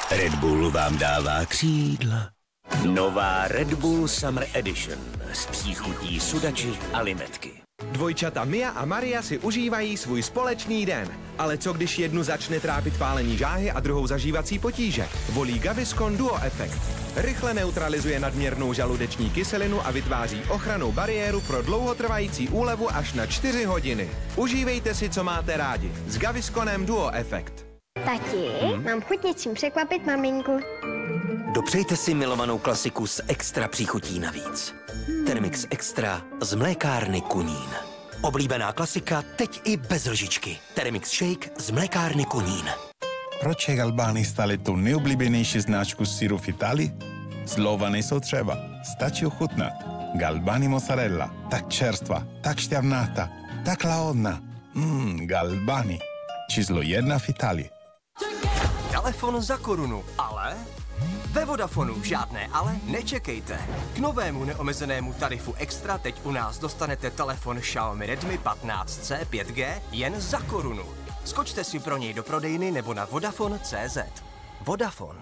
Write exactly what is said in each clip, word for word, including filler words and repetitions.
Red Bull vám dává křídla. Nová Red Bull Summer Edition s příchutí sudači a limetky. Dvojčata Mia a Maria si užívají svůj společný den. Ale co když jednu začne trápit pálení žáhy a druhou zažívací potíže? Volí Gaviscon Duo Effect. Rychle neutralizuje nadměrnou žaludeční kyselinu a vytváří ochrannou bariéru pro dlouhotrvající úlevu až na čtyři hodiny. Užívejte si, co máte rádi. S Gavisconem Duo Effect. Tati, hmm? mám chuť něčím překvapit maminku. Dopřejte si milovanou klasiku s extra příchutí navíc. Hmm. Termix Extra z mlékárny Kunín. Oblíbená klasika teď i bez lžičky. Termix Shake z mlékárny Kunín. Proč je Galbani stali tu nejoblíbenější značku syru v Itálii? Slova nejsou třeba, stačí ochutnat. Galbani mozzarella, tak čerstva, tak šťavnatá, tak lahodná. Mmm, Galbani. Číslo jedna v Itálii. Telefon za korunu, ale... Ve Vodafonu žádné ale nečekejte. K novému neomezenému tarifu Extra teď u nás dostanete telefon Xiaomi Redmi patnáct C pět G jen za korunu. Skočte si pro něj do prodejny nebo na vodafone tečka cé zet. Vodafone.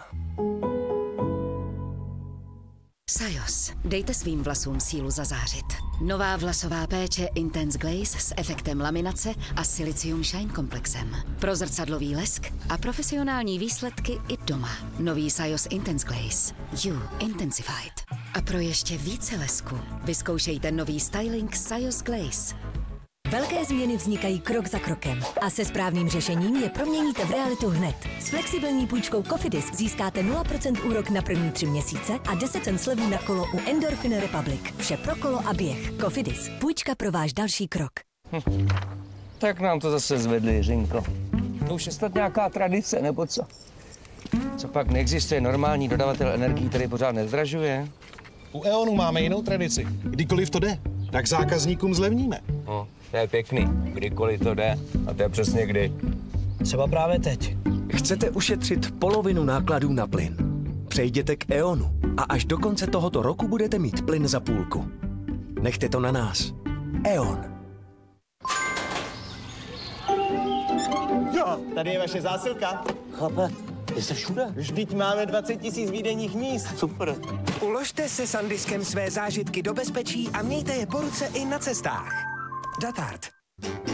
Sajos. Dejte svým vlasům sílu zazářit. Nová vlasová péče Intense Glaze s efektem laminace a Silicium Shine komplexem. Pro zrcadlový lesk a profesionální výsledky i doma. Nový Sajos Intense Glaze. You Intensified. A pro ještě více lesku vyzkoušejte nový styling Sajos Glaze. Velké změny vznikají krok za krokem a se správným řešením je proměníte v realitu hned. S flexibilní půjčkou Cofidis získáte nula procent úrok na první tři měsíce a deset cent slevu na kolo u Endorphin Republic. Vše pro kolo a běh. Cofidis. Půjčka pro váš další krok. Hm. Tak nám to zase zvedli, Jiřinko. To už je snad nějaká tradice, nebo co? Co pak neexistuje normální dodavatel energií, který pořád nezdražuje? U E.ONu máme jinou tradici. Kdykoliv to jde, tak zákazníkům zlevníme. No, to je pěkný. Kdykoliv to jde. A to je přesně kdy. Třeba právě teď. Chcete ušetřit polovinu nákladů na plyn? Přejděte k E.ONu a až do konce tohoto roku budete mít plyn za půlku. Nechte to na nás. E.ON. Jo, tady je vaše zásilka. Chlape, ty jsi všude. Vždyť máme dvacet tisíc výdejních míst. Super. Uložte se SanDiskem své zážitky do bezpečí a mějte je po ruce i na cestách. Datard.